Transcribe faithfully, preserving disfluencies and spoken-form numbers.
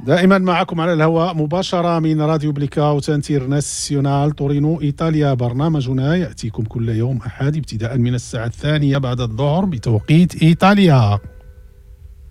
دائما معكم على الهواء مباشرة من راديو بليكاوت انترناسيونال تورينو إيطاليا. برنامجنا يأتيكم كل يوم أحد ابتداء من الساعة الثانية بعد الظهر بتوقيت إيطاليا.